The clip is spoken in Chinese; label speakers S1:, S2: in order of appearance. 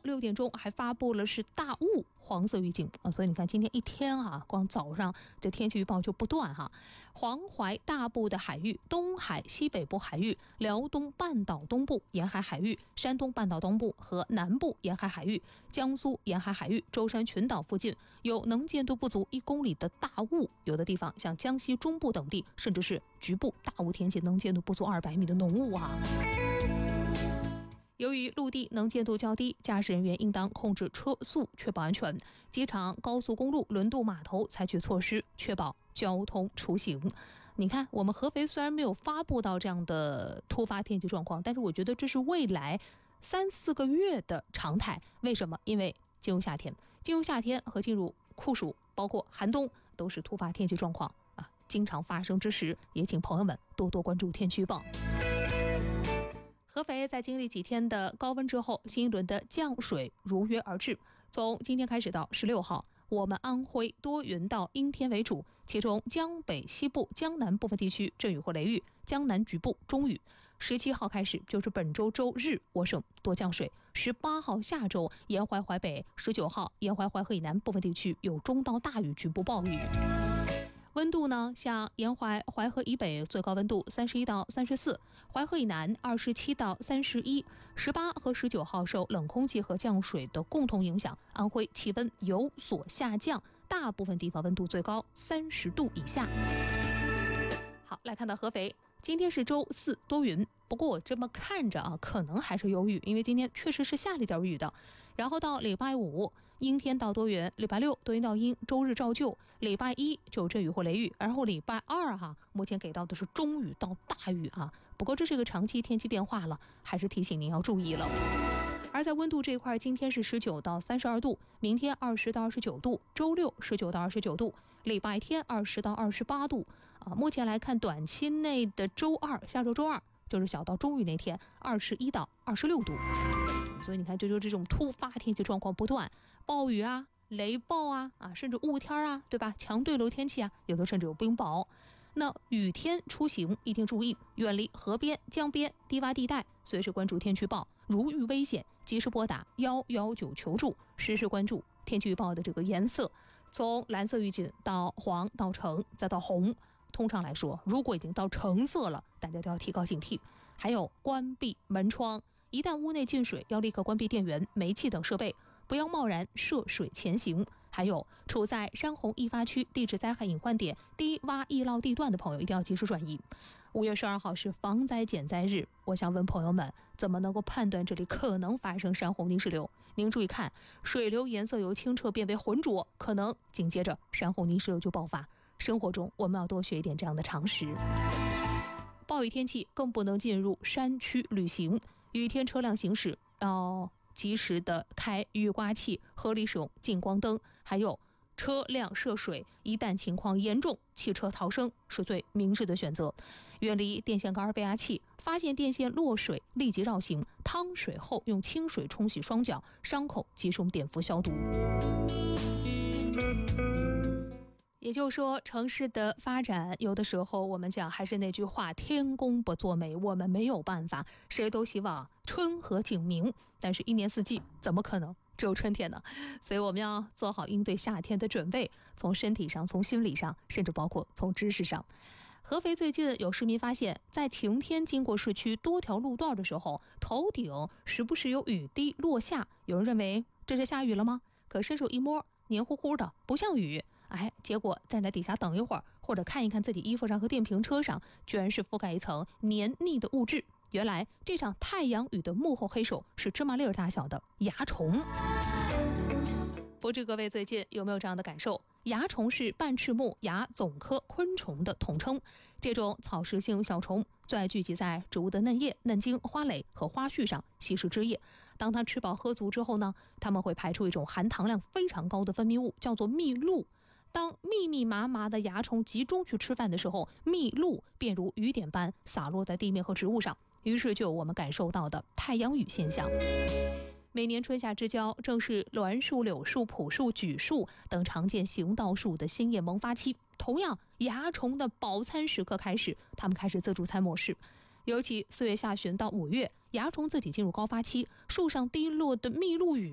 S1: 6点钟还发布了是大雾黄色预警啊，所以你看今天一天啊，光早上这天气预报就不断哈。黄淮大部的海域、东海西北部海域、辽东半岛东部沿海海域、山东半岛东部和南部沿海海域、江苏沿海海域、舟山群岛附近有能见度不足1公里的大雾，有的地方像江西中部等地，甚至是局部大雾天气，能见度不足200米的浓雾啊。由于陆地能见度较低，驾驶人员应当控制车速，确保安全。机场、高速公路、轮渡码头采取措施，确保交通出行。你看，我们合肥虽然没有发布到这样的突发天气状况，但是我觉得这是未来3、4个月的常态。为什么？因为进入夏天和进入酷暑，包括寒冬，都是突发天气状况啊经常发生之时，也请朋友们多多关注天气预报。合肥在经历几天的高温之后，新一轮的降水如约而至。从今天开始到16号，我们安徽多云到阴天为主，其中江北西部、江南部分地区阵雨或雷雨，江南局部中雨。17号开始就是本周周日，我省多降水。18号下周沿淮淮北，19号沿淮淮河以南部分地区有中到大雨，局部暴雨。温度呢，像沿淮淮河以北最高温度31到34，淮河以南27到31。18和19号受冷空气和降水的共同影响，安徽气温有所下降，大部分地方温度最高30度以下。好，来看到合肥，今天是周4多云，不过我这么看着啊，可能还是有雨，因为今天确实是下了点雨的。然后到礼拜5阴天到多云，礼拜6多云到阴，周日照旧，礼拜1就阵雨或雷雨，然后礼拜2目前给到的是中雨到大雨啊。不过这是个长期天气变化了，还是提醒您要注意了。而在温度这一块，今天是19到32度，明天20到29度，周6 19到29度，礼拜天20到28度啊。目前来看，短期内的周2，下周周2就是小到中雨那天，21到26度。所以你看，这种突发天气状况不断，暴雨啊、雷暴啊，甚至雾天啊，对吧？强对流天气啊，有的甚至有冰雹。那雨天出行一定注意，远离河边、江边、低洼地带，随时关注天气预报，如遇危险及时拨打119求助，实时关注天气预报的这个颜色，从蓝色预警到黄到橙再到红。通常来说，如果已经到橙色了，大家都要提高警惕。还有关闭门窗，一旦屋内进水，要立刻关闭电源、煤气等设备，不要贸然涉水前行。还有处在山洪易发区、地质灾害隐患点、低洼易涝地段的朋友，一定要及时转移。5月12号是防灾减灾日，我想问朋友们，怎么能够判断这里可能发生山洪泥石流？您注意看，水流颜色由清澈变为浑浊，可能紧接着山洪泥石流就爆发。生活中我们要多学一点这样的常识。暴雨天气更不能进入山区旅行，雨天车辆行驶要及时的开雨刮器，合理使用近光灯，还有车辆涉水，一旦情况严重，汽车逃生是最明智的选择。远离电线杆、变压器，发现电线落水立即绕行，趟水后用清水冲洗双脚，伤口及时用碘伏消毒。也就是说，城市的发展有的时候我们讲还是那句话，天公不作美，我们没有办法，谁都希望春和景明，但是一年四季怎么可能只有春天呢？所以我们要做好应对夏天的准备，从身体上，从心理上，甚至包括从知识上。合肥最近有市民发现，在晴天经过市区多条路段的时候，头顶时不时有雨滴落下，有人认为这是下雨了吗？可伸手一摸，黏糊糊的，不像雨。结果站在底下等一会儿，或者看一看自己衣服上和电瓶车上，居然是覆盖一层黏腻的物质。原来这场太阳雨的幕后黑手是芝麻粒儿大小的蚜虫。不知各位最近有没有这样的感受？蚜虫是半翅目蚜总科昆虫的统称，这种草食性小虫最爱聚集在植物的嫩叶、嫩茎、花蕾和花序上吸食汁液。当它吃饱喝足之后呢，它们会排出一种含糖量非常高的分泌物，叫做蜜露。当密密麻麻的蚜虫集中去吃饭的时候，蜜露便如雨点般洒落在地面和植物上，于是就有我们感受到的太阳雨现象。每年春夏之交，正是栾树、柳树、朴树、榉树等常见行道树的新叶萌发期。同样，蚜虫的饱餐时刻开始，它们开始自助餐模式。尤其4月下旬到5月，蚜虫自己进入高发期，树上滴落的蜜露雨